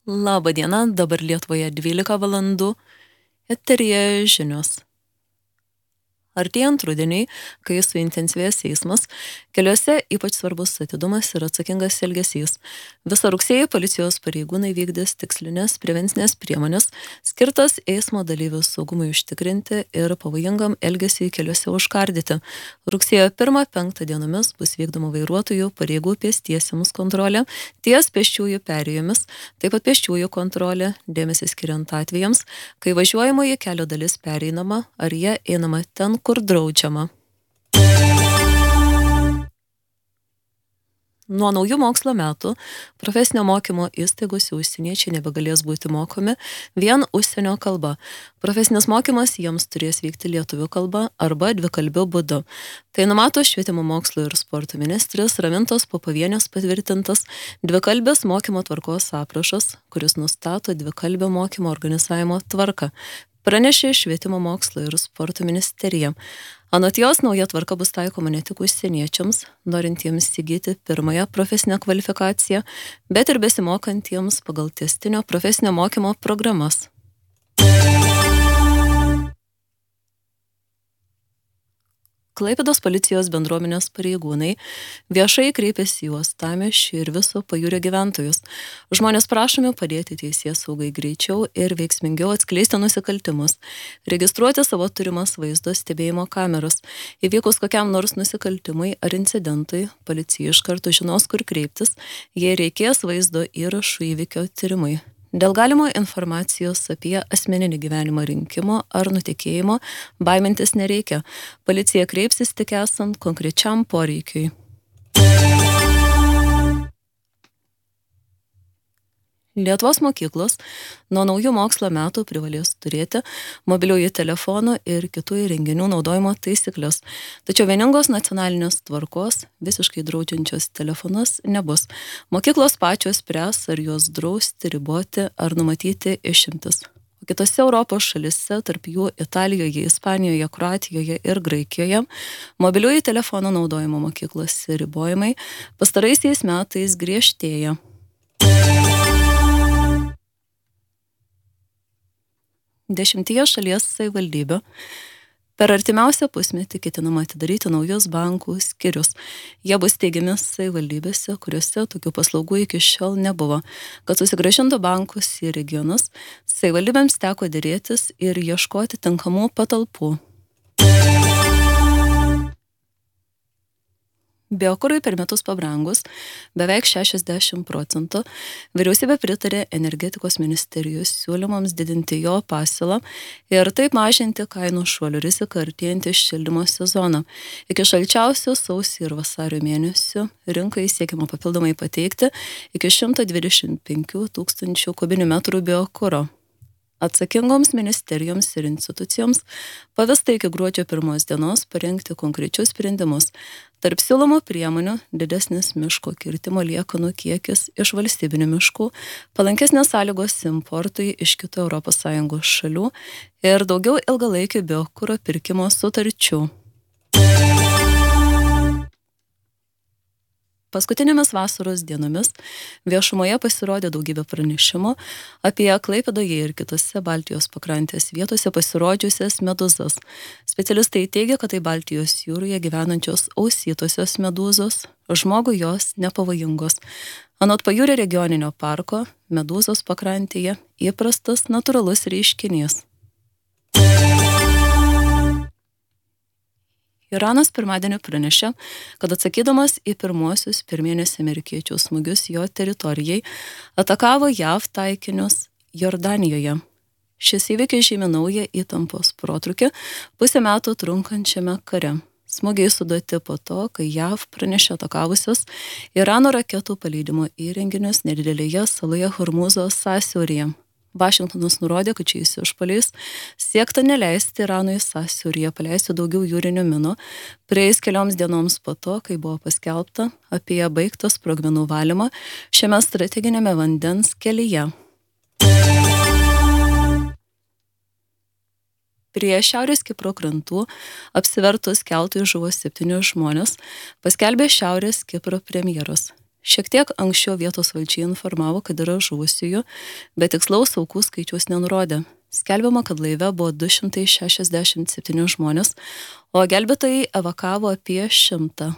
Labą dieną, dabar Lietuvoje 12 valandų, eteryje žinios. Artėjant rudeniui, kai suintensyvės eismas, keliuose ypač svarbus atidumas ir atsakingas elgesys. Visą rugsėjį policijos pareigūnai vykdys tikslinės prevencinės priemonės, skirtas eismo dalyvių saugumui užtikrinti ir pavojingam elgesiui keliuose užkardyti. Rugsėjo 1-5 dienomis bus vykdoma vairuotojų pareigų pėstiesiems kontrolė ties pėsčiųjų perėjomis, taip pat pėsčiųjų kontrolė, dėmesį skiriant atvejams, kai važiuojamoji kelio dalis pereinama ar jie einama ten, kur draudžiama. Nuo naujų mokslo metų profesinio mokymo įstaigose užsieniečiai nebegalės būti mokomi vien užsienio kalba. Profesinis mokymas jiems turės vykti lietuvių kalba arba dvikalbiu būdu. Tai numato Švietimo mokslo ir sporto ministrės Ramintos Popovienės patvirtintas dvikalbės mokymo tvarkos aprašas, kuris nustato dvikalbio mokymo organizavimo tvarką, pranešė Švietimo mokslo ir sporto ministerija. Anot jos, nauja tvarka bus taikoma ne tik užsieniečiams, norintiems įgyti pirmąją profesinę kvalifikaciją, bet ir besimokantiems pagal tęstinio profesinio mokymo programas. Klaipėdos policijos bendruomenės pareigūnai viešai kreipėsi į Uostamiesčio ir viso pajūrio gyventojus. Žmonės prašomi padėti teisėsaugai greičiau ir veiksmingiau atskleisti nusikaltimus, registruoti savo turimas vaizdo stebėjimo kameras. Įvykus kokiam nors nusikaltimui ar incidentui, policija iš karto žinos, kur kreiptis, jei reikės vaizdo įrašų įvykio tyrimui. Dėl galimo informacijos apie asmeninį gyvenimą rinkimo ar nutekėjimo baimintis nereikia. Policija kreipsis tik esant konkrečiam poreikiui. Lietuvos mokyklos nuo naujų mokslo metų privalės turėti mobiliųjų telefonų ir kitų įrenginių naudojimo taisyklės. Tačiau vieningos nacionalinės tvarkos, visiškai draudžiančios telefonus, nebus. Mokyklos pačios spręs, ar juos drausti, riboti ar numatyti išimtis. O kitose Europos šalise, tarp jų Italijoje, Ispanijoje, Kroatijoje ir Graikijoje, mobiliųjų telefonų naudojimo mokyklose ribojimai pastaraisiais metais griežtėja. Dešimtyje šalies savivaldybių per artimiausią pusmetį ketinama atidaryti naujus bankų skyrius. Jie bus steigiami savivaldybėse, kuriuose tokių paslaugų iki šiol nebuvo. Kad susigrąžintų bankus į regionus, savivaldybėms teko derėtis ir ieškoti tinkamų patalpų. Biokurui per metus pabrangus beveik 60%, vyriausybė pritarė energetikos ministerijos siūlymams didinti jo pasiūlą ir taip mažinti kainų šuolių riziką artėjantį šildymo sezoną. Iki šalčiausių sausio ir vasario mėnesių rinkai siekiama papildomai pateikti iki 125 tūkstančių kubinių metrų biokuro. Atsakingoms ministerijoms ir institucijoms pavesta iki gruodžio 1 dienos parengti konkrečius sprendimus. Tarp siūlomų priemonių didesnis miško kirtimo liekanų kiekis iš valstybinių miškų, palankesnės sąlygos importui iš kitų ES šalių ir daugiau ilgalaikių biokuro pirkimo sutarčių. Paskutinėmis vasaros dienomis viešumoje pasirodė daugybė pranešimų apie Klaipėdoje ir kitose Baltijos pakrantės vietose pasirodžiusias medūzas. Specialistai teigia, kad tai Baltijos jūroje gyvenančios ausytosios medūzos, žmogui jos nepavojingos. Anot Pajūrio regioninio parko, medūzos pakrantėje įprastas natūralus reiškinys. Iranas pirmadienį pranešė, kad atsakydamas į pirmuosius per mėnesį amerikiečių smūgius jo teritorijai, atakavo JAV taikinius Jordanijoje. Šis įvykis žymi naują įtampos protrūkį pusę metų trunkančiame kare. Smūgiai suduoti po to, kai JAV pranešė atakavusios Irano raketų paleidimo įrenginius nedidelėje saloje Hormūzo sąsiauryje. Vašingtonas nurodė, kad šiais išpuoliais siekta neleisti Iranui sąsiauryje paleisti daugiau jūrinių minų, praėjus kelioms dienoms po to, kai buvo paskelbta apie baigtą sprogmenų valymą šiame strateginėme vandens kelyje. Prie Šiaurės Kipro krantų apsivertus keltui žuvo 7 žmonės, paskelbė Šiaurės Kipro premjeras. Šiek tiek anksčiau vietos valdžiai informavo, kad yra žuvusiųjų, bet tikslaus aukų skaičiaus nenurodė. Skelbiama, kad laive buvo 267 žmonės, o gelbėtojai evakavo apie 100.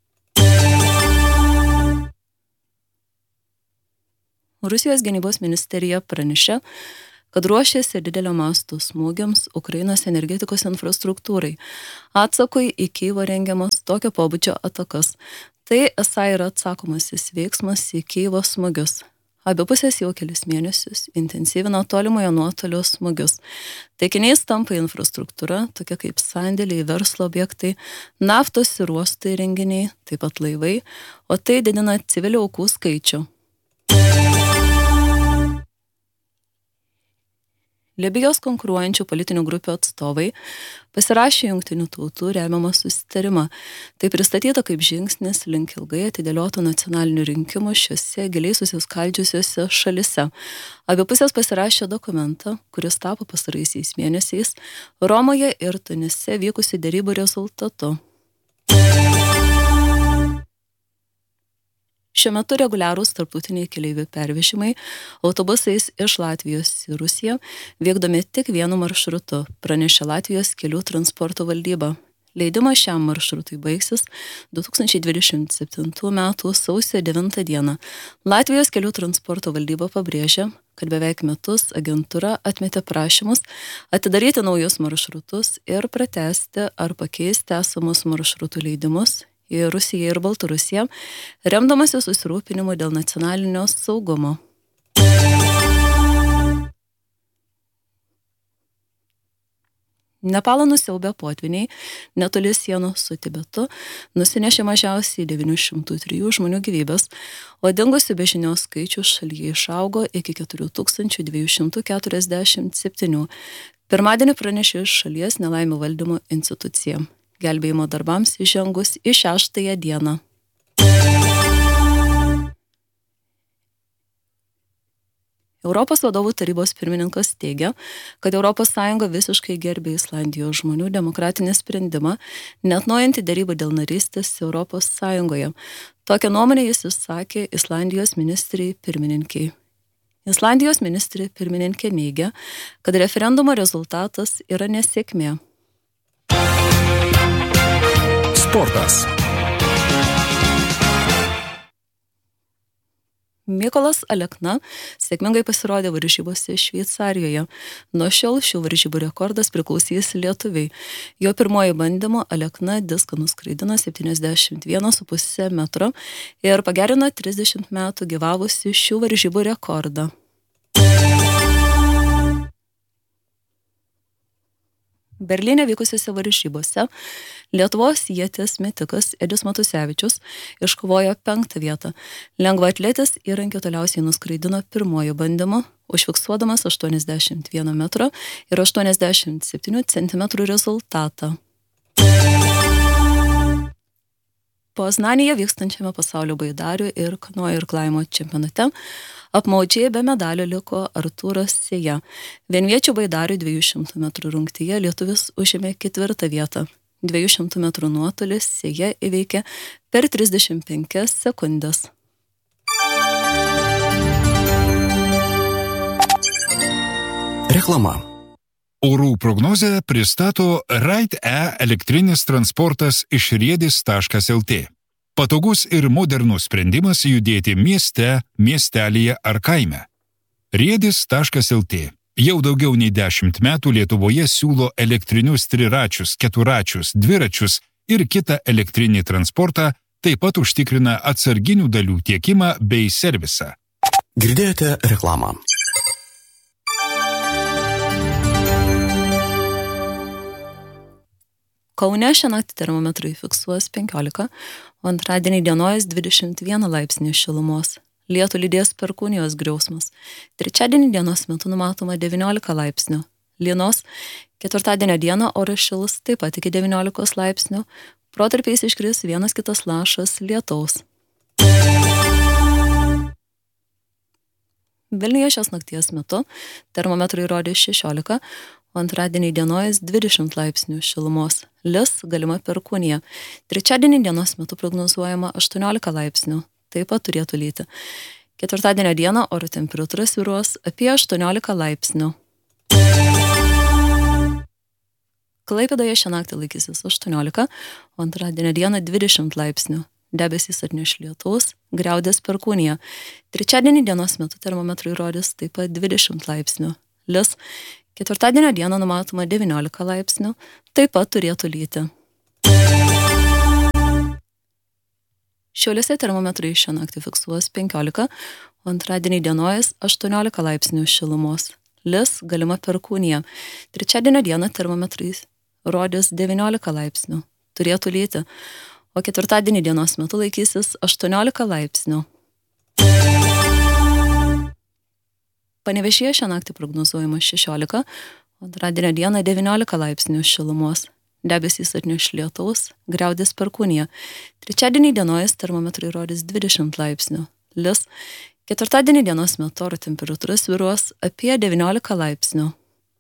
Rusijos gynybos ministerija pranešė, kad ruošiasi didelio masto smūgiams Ukrainos energetikos infrastruktūrai. Atsakui į Kyjivą rengiamas tokio pobūdžio atakas. Tai esą yra atsakomasis veiksmas į Kyjivo smūgius. Abi pusės jau kelis mėnesius intensyvino tolimojo nuotolio smūgius. Taikiniais tampa infrastruktūra, tokia kaip sandėliai, verslo objektai, naftos ir uostų įrenginiai, taip pat laivai, o tai didina civilių aukų skaičių. Libijos konkuruojančių politinių grupių atstovai pasirašė Jungtinių tautų remiamą susitarimą. Tai pristatyta kaip žingsnis link ilgai atidėliotų nacionalinių rinkimų šiuose giliai susiskaldžiusiuose šalise. Abi pusės pasirašė dokumentą, kuris tapo pastaraisiais mėnesiais Romoje ir Tunise vykusių derybų rezultatu. Šiuo metu reguliarūs tarptautiniai keleivių pervežimai autobusais iš Latvijos į Rusiją vykdomi tik vienu maršrutu, pranešė Latvijos kelių transporto valdyba. Leidimas šiam maršrutui baigsis 2027 m. sausio 9 d. Latvijos kelių transporto valdyba pabrėžė, kad beveik metus agentūra atmetė prašymus atidaryti naujus maršrutus ir pratęsti ar pakeisti esamus maršrutų leidimus į Rusiją ir Baltarusiją, remdamasi susirūpinimu dėl nacionalinio saugumo. Nepalą nusiaubę potvyniai netoli sienos su Tibetu nusinešė mažiausiai 903 žmonių gyvybės, o dingusių be žinios skaičius šalyje išaugo iki 4247. Pirmadienį pranešė iš šalies nelaimių valdymo institucija. Gelbėjimo darbams įžengus į 6. dieną. Europos vadovų tarybos pirmininkas teigia, kad ES visiškai gerbė Islandijos žmonių demokratinį sprendimą, neatnaujinti derybų dėl narystės ES. Tokią nuomonę jis išsakė Islandijos ministrei pirmininkiai. Islandijos ministrė pirmininkė neigia, kad referendumo rezultatas yra nesėkmė. Sportas. Mykolas Alekna sėkmingai pasirodė varžybose Šveicarijoje. Nuo šiol šių varžybų rekordas priklausys lietuviai. Jo pirmoji bandymo Alekna diską nuskraidino 71,5 metro ir pagerino 30 metų gyvavusi šių varžybų rekordą. Berlyne vykusiose varžybose Lietuvos ieties metikas Edis Matusevičius iškovojo 5. vietą. Lengvaatletis įrankį toliausiai nuskraidino pirmojo bandymu, užfiksuodamas 81 metro ir 87 centimetrų rezultatą. Poznanėje vykstančiame pasaulio baidarių ir kanojo irklavimo čempionate apmaudžiai be medalio liko Artūras Sėja. Vienviečių baidarių 200 metrų rungtyje lietuvis užėmė 4. vietą. 200 metrų nuotolį Sėja įveikė per 35 sekundės. Reklama. Orų prognozę pristato Ride-E elektrinis transportas iš riedis.lt. Patogus ir modernus sprendimas judėti mieste, miestelyje ar kaime. Riedis.lt. Jau daugiau nei 10 metų Lietuvoje siūlo elektrinius triračius, keturačius, dviračius ir kitą elektrinį transportą, taip pat užtikrina atsarginių dalių tiekimą bei servisą. Girdėjote reklamą. Kaune šią naktį termometrai fiksuos 15, o antradienį dienojas 21 laipsnių šilumos. Lietų lydės perkūnijos griausmas. Trečiadienį dienos metu numatoma 19 laipsnių. Lynos, ketvirtadienio dieną oras šils taip pat iki 19 laipsnių. Protarpiais iškris vienas kitas lašas lietaus. Vilniuje šios nakties metu termometrai rodė 16, o antradienį dienojas 20 laipsnių šilumos. Lis galima perkūnija. Trečiadienį dienos metu prognozuojama 18 laipsnių. taip pat turėtų lyti. Ketvirtadienio dieną oro temperatūra svyruos apie 18 laipsnių. Klaipėdoje šią naktį laikysis 18, o antradienio dieną 20 laipsnių. Debesys atneš lietaus, griaudės perkūnija. Trečiadienį dienos metu termometrai rodys taip pat 20 laipsnių. Lis. Ketvirtadienio dieną numatoma 19 laipsnių, taip pat turėtų lyti. Šiauliuose termometrai šią naktį fiksuos 15, o antradienį dienojas 18 laipsnių šilumos. Lis, galima perkūnija. Trečiadienio dieną termometrai rodys 19 laipsnių, turėtų lyti, o ketvirtadienį dienos metu laikysis 18 laipsnių. Panevėžyje šią naktį prognozuojama 16, o antradienio dieną 19 laipsnių šilumos. Debesys atneš lietaus, griaudės perkūnija. Trečiadienį dienojas termometrai rodys 20 laipsnių. Lis. Ketvirtadienį dienos metu oro temperatūra svyruos apie 19 laipsnių.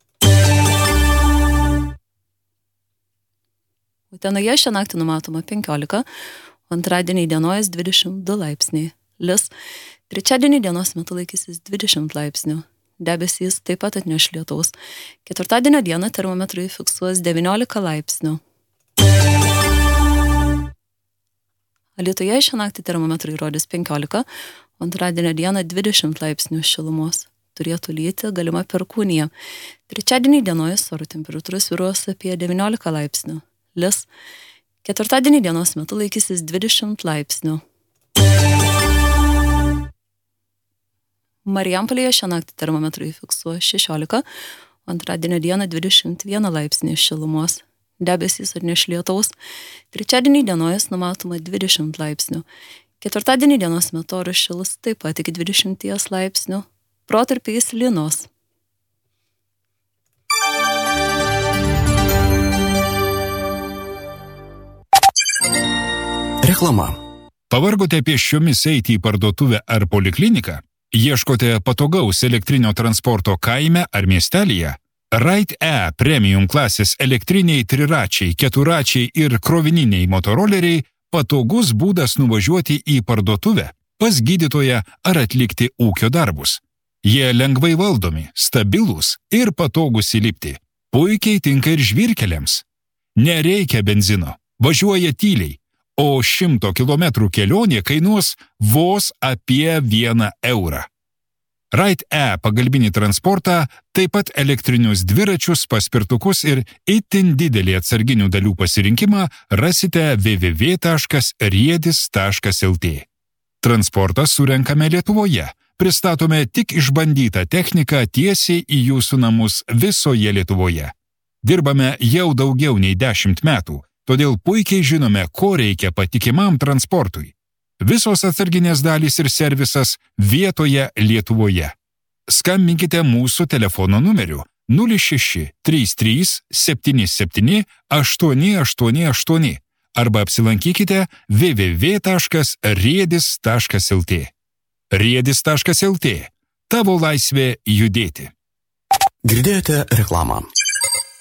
Utenoje šią naktį numatoma 15, o antradienį dienojas 22 laipsniai. Lis. Trečiadienį dienos metu laikysis 20 laipsnių. Debesys taip pat atneš lietaus. Ketvirtadienio dieną termometrai fiksuos 19 laipsnių. Alytuje šią naktį termometrai rodys 15, o antradienio dieną 20 laipsnių šilumos. Turėtų lyti, galima perkūnija. Trečiadienį dienojas oro temperatūra svyruos apie 19 laipsnių. Lis. Ketvirtadienį dienos metu laikysis 20 laipsnių. Marijampolėje šią naktį termometrai fiksuos 16, o antradienio dieną 21 laipsnį šilumos. Debesys atneš lietaus. Trečiadienį dienojas numatoma 20 laipsnių. Ketvirtadienį dienos metu oras šils taip pat iki 20 laipsnių. Protarpiais lynos. Reklama. Pavargote pėsčiomis eiti į parduotuvę ar polikliniką? Ieškote patogaus elektrinio transporto kaime ar miestelyje? Ride-E premium klasės elektriniai triračiai, keturačiai ir krovininiai motoroleriai patogus būdas nuvažiuoti į parduotuvę, pas gydytoją ar atlikti ūkio darbus. Jie lengvai valdomi, stabilūs ir patogus įlipti. Puikiai tinka ir žvyrkeliams. Nereikia benzino, važiuoja tyliai. O 100 km kelionė kainuos vos apie 1 eurą. Ride-E pagalbinį transportą, taip pat elektrinius dviračius, paspirtukus ir itin didelį atsarginių dalių pasirinkimą rasite www.riedis.lt. Transportą surenkame Lietuvoje. Pristatome tik išbandytą techniką tiesiai į jūsų namus visoje Lietuvoje. Dirbame jau daugiau nei 10 metų. Todėl puikiai žinome, ko reikia patikimam transportui. Visos atsarginės dalys ir servisas vietoje Lietuvoje. Skambinkite mūsų telefono numeriu 06 33 77 888 arba apsilankykite www.riedis.lt. Riedis.lt. Tavo laisvė judėti. Girdėjote reklamą.